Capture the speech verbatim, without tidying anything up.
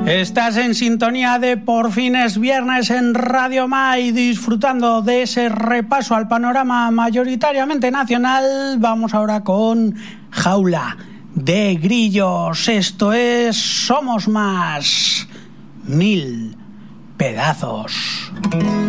Estás en sintonía de Por fin es viernes en Radio Mai, disfrutando de ese repaso al panorama mayoritariamente nacional. Vamos ahora con Jaula de Grillos. Esto es Somos Más. Mil pedazos.